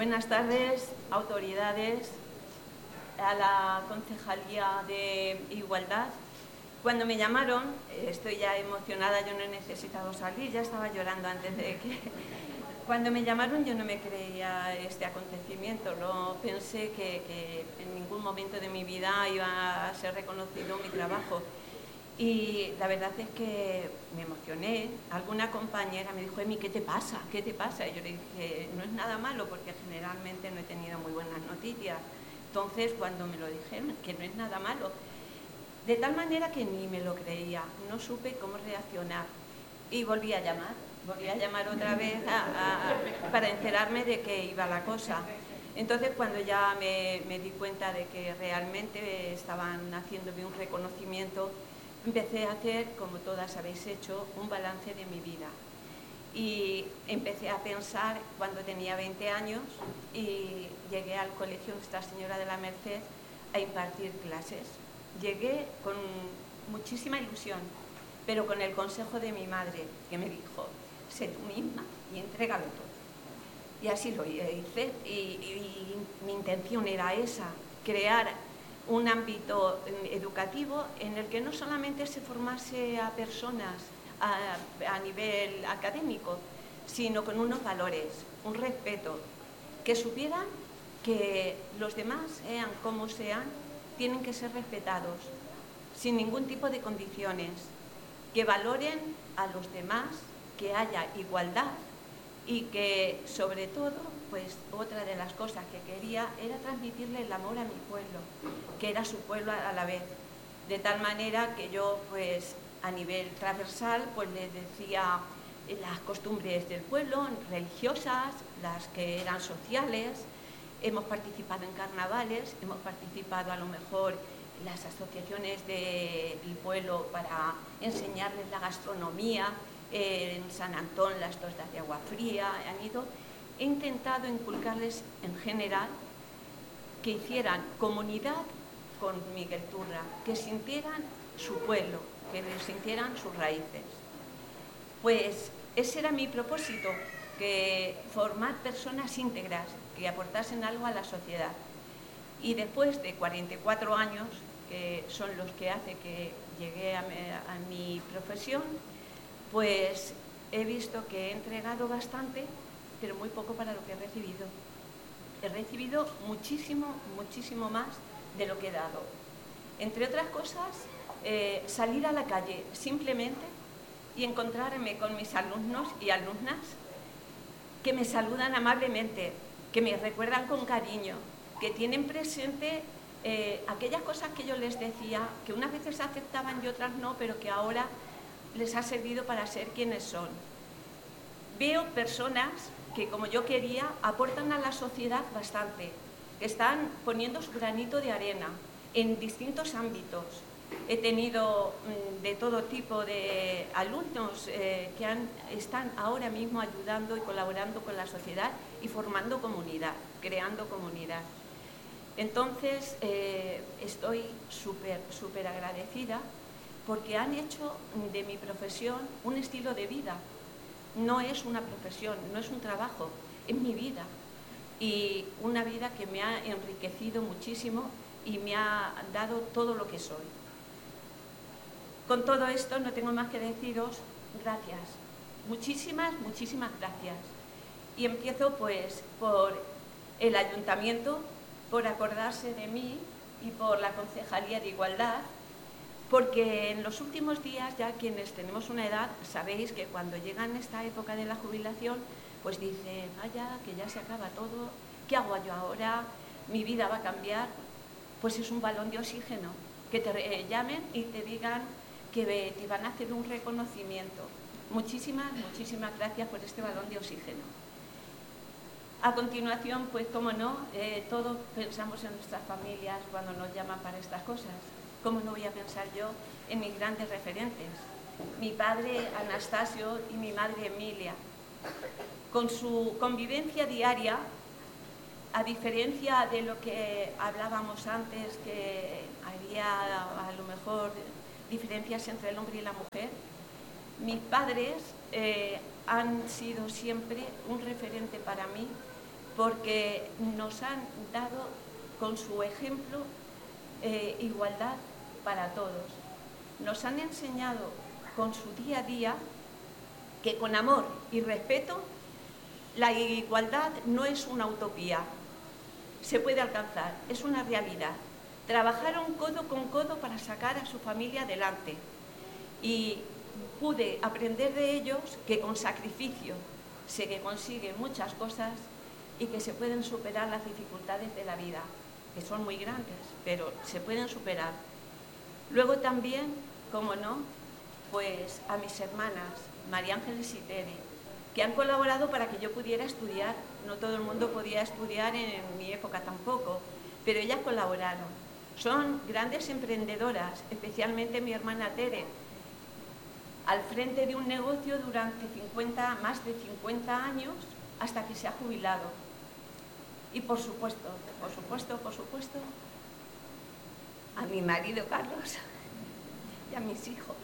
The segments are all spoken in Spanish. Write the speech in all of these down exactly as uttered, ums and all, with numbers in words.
Buenas tardes, autoridades, a la Concejalía de Igualdad. Cuando me llamaron, estoy ya emocionada, yo no he necesitado salir, ya estaba llorando antes de que... Cuando me llamaron yo no me creía este acontecimiento, no pensé que, que en ningún momento de mi vida iba a ser reconocido mi trabajo. Y la verdad es que me emocioné. Alguna compañera me dijo, Emi, ¿qué te pasa? ¿Qué te pasa? Y yo le dije, no es nada malo, porque generalmente no he tenido muy buenas noticias. Entonces, cuando me lo dijeron, que no es nada malo, de tal manera que ni me lo creía, no supe cómo reaccionar. Y volví a llamar, volví a llamar otra vez a, a, para enterarme de qué iba la cosa. Entonces, cuando ya me, me di cuenta de que realmente estaban haciéndome un reconocimiento, empecé a hacer, como todas habéis hecho, un balance de mi vida. Y empecé a pensar cuando tenía veinte años y llegué al Colegio Nuestra Señora de la Merced a impartir clases. Llegué con muchísima ilusión, pero con el consejo de mi madre, que me dijo, sé tú misma y entrégalo todo. Y así lo hice, y, y mi intención era esa, crear un ámbito educativo en el que no solamente se formase a personas a, a nivel académico, sino con unos valores, un respeto, que supieran que los demás, sean como sean, tienen que ser respetados, sin ningún tipo de condiciones, que valoren a los demás, que haya igualdad y que, sobre todo, pues otra de las cosas que quería era transmitirle el amor a mi pueblo, que era su pueblo a la vez, de tal manera que yo, pues, a nivel transversal, pues les decía las costumbres del pueblo, religiosas, las que eran sociales. Hemos participado en carnavales, hemos participado a lo mejor en las asociaciones del pueblo para enseñarles la gastronomía, eh, en San Antón las tostas de agua fría, han ido. He intentado inculcarles en general que hicieran comunidad con Miguel Turra, que sintieran su pueblo, que sintieran sus raíces. Pues ese era mi propósito, que formar personas íntegras, que aportasen algo a la sociedad. Y después de cuarenta y cuatro años, que son los que hace que llegué a mi, a mi profesión, pues he visto que he entregado bastante, pero muy poco para lo que he recibido. He recibido muchísimo, muchísimo más de lo que he dado. Entre otras cosas, eh, salir a la calle simplemente y encontrarme con mis alumnos y alumnas que me saludan amablemente, que me recuerdan con cariño, que tienen presente eh, aquellas cosas que yo les decía, que unas veces aceptaban y otras no, pero que ahora les ha servido para ser quienes son. Veo personas que, como yo quería, aportan a la sociedad bastante, que están poniendo su granito de arena en distintos ámbitos. He tenido mmm, de todo tipo de alumnos eh, que han, están ahora mismo ayudando y colaborando con la sociedad y formando comunidad, creando comunidad. Entonces, eh, estoy súper, súper agradecida porque han hecho de mi profesión un estilo de vida. No es una profesión, no es un trabajo, es mi vida. Y una vida que me ha enriquecido muchísimo y me ha dado todo lo que soy. Con todo esto no tengo más que deciros gracias. Muchísimas, muchísimas gracias. Y empiezo pues por el ayuntamiento, por acordarse de mí y por la Concejalía de Igualdad, porque en los últimos días, ya quienes tenemos una edad, sabéis que cuando llegan esta época de la jubilación, pues dicen, vaya, que ya se acaba todo, ¿qué hago yo ahora? ¿Mi vida va a cambiar? Pues es un balón de oxígeno, que te eh, llamen y te digan que te van a hacer un reconocimiento. Muchísimas, muchísimas gracias por este balón de oxígeno. A continuación, pues cómo no, eh, todos pensamos en nuestras familias cuando nos llaman para estas cosas. ¿Cómo no voy a pensar yo en mis grandes referentes? Mi padre Anastasio y mi madre Emilia. Con su convivencia diaria, a diferencia de lo que hablábamos antes, que había a lo mejor diferencias entre el hombre y la mujer, mis padres eh, han sido siempre un referente para mí porque nos han dado con su ejemplo eh, igualdad para todos. Nos han enseñado con su día a día que con amor y respeto la igualdad no es una utopía, se puede alcanzar, es una realidad. Trabajaron codo con codo para sacar a su familia adelante y pude aprender de ellos que con sacrificio se consiguen muchas cosas y que se pueden superar las dificultades de la vida, que son muy grandes, pero se pueden superar. Luego también, como no, pues a mis hermanas, María Ángeles y Tere, que han colaborado para que yo pudiera estudiar. No todo el mundo podía estudiar en mi época tampoco, pero ellas colaboraron. Son grandes emprendedoras, especialmente mi hermana Tere, al frente de un negocio durante cincuenta, más de cincuenta años, hasta que se ha jubilado. Y por supuesto, por supuesto, por supuesto, a mi marido Carlos y a mis hijos.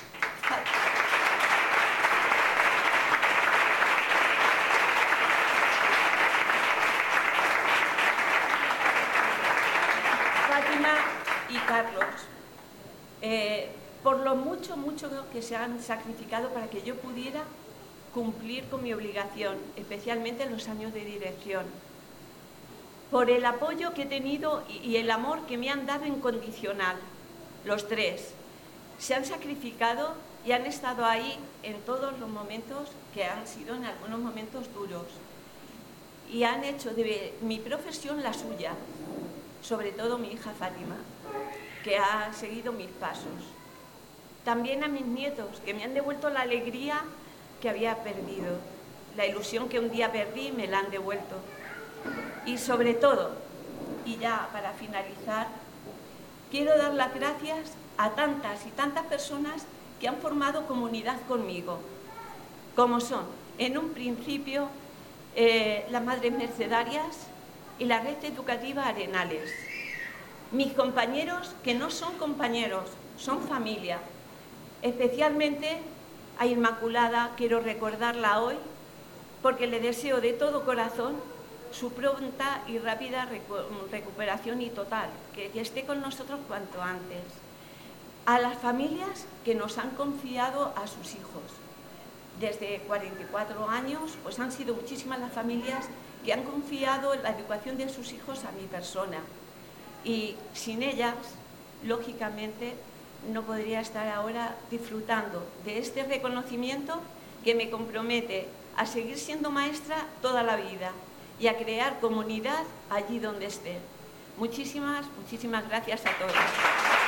Fátima y Carlos, eh, por lo mucho, mucho que se han sacrificado para que yo pudiera cumplir con mi obligación, especialmente en los años de dirección. Por el apoyo que he tenido y el amor que me han dado incondicional, los tres. Se han sacrificado y han estado ahí en todos los momentos que han sido en algunos momentos duros. Y han hecho de mi profesión la suya, sobre todo mi hija Fátima, que ha seguido mis pasos. También a mis nietos, que me han devuelto la alegría que había perdido. La ilusión que un día perdí me la han devuelto. Y sobre todo, y ya para finalizar, quiero dar las gracias a tantas y tantas personas que han formado comunidad conmigo, como son, en un principio, eh, las Madres Mercedarias y la Red Educativa Arenales. Mis compañeros, que no son compañeros, son familia. Especialmente a Inmaculada, quiero recordarla hoy, porque le deseo de todo corazón su pronta y rápida recu recuperación y total, que, que esté con nosotros cuanto antes. A las familias que nos han confiado a sus hijos. Desde cuarenta y cuatro años, pues han sido muchísimas las familias que han confiado la educación de sus hijos a mi persona. Y sin ellas, lógicamente, no podría estar ahora disfrutando de este reconocimiento que me compromete a seguir siendo maestra toda la vida y a crear comunidad allí donde esté. Muchísimas, muchísimas gracias a todos.